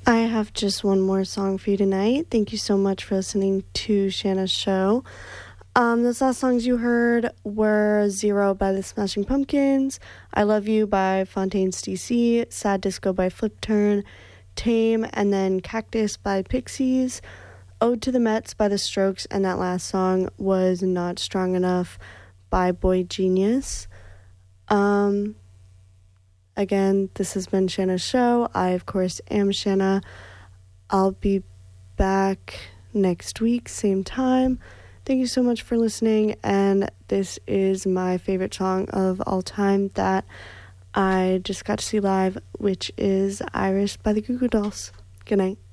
I have just one more song for you tonight. Thank you so much for listening to Shanna's show. Those last songs you heard were Zero by the Smashing Pumpkins, I Love You by Fontaines DC, Sad Disco by Flip Turn, Tame, and then Cactus by Pixies, Ode to the Mets by The Strokes, and that last song was Not Strong Enough by Boy Genius. Again, this has been Shanna's show. I, of course, am Shanna. I'll be back next week, same time. Thank you so much for listening, and this is my favorite song of all time that I just got to see live, which is Iris by the Goo Goo Dolls. Good night.